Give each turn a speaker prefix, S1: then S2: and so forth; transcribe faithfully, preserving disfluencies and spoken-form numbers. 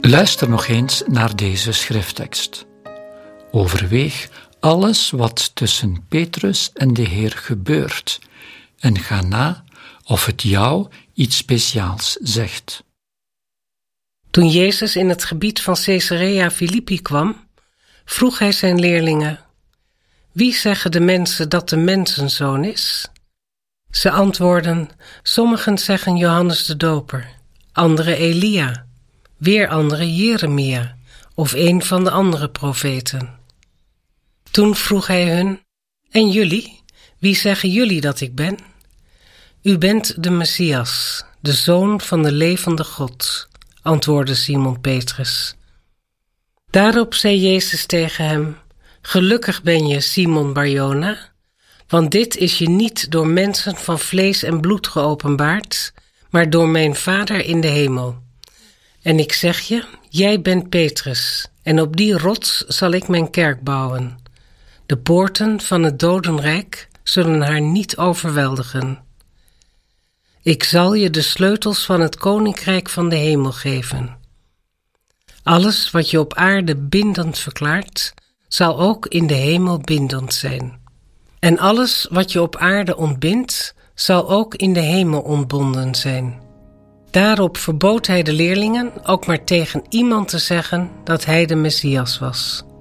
S1: Luister nog eens naar deze schrifttekst. Overweeg alles wat tussen Petrus en de Heer gebeurt en ga na of het jou iets speciaals zegt.
S2: Toen Jezus in het gebied van Caesarea Philippi kwam, vroeg hij zijn leerlingen: wie zeggen de mensen dat de mensenzoon is? Ze antwoordden: sommigen zeggen Johannes de Doper, anderen Elia, weer anderen Jeremia of een van de andere profeten. Toen vroeg hij hun: en jullie, wie zeggen jullie dat ik ben? U bent de Messias, de Zoon van de levende God, antwoordde Simon Petrus. Daarop zei Jezus tegen hem: gelukkig ben je, Simon Barjona, want dit is je niet door mensen van vlees en bloed geopenbaard, maar door mijn Vader in de hemel. En ik zeg je, jij bent Petrus, en op die rots zal ik mijn kerk bouwen. De poorten van het dodenrijk zullen haar niet overweldigen. Ik zal je de sleutels van het koninkrijk van de hemel geven. Alles wat je op aarde bindend verklaart, zal ook in de hemel bindend zijn. En alles wat je op aarde ontbindt, zal ook in de hemel ontbonden zijn. Daarop verbood hij de leerlingen ook maar tegen iemand te zeggen dat hij de Messias was.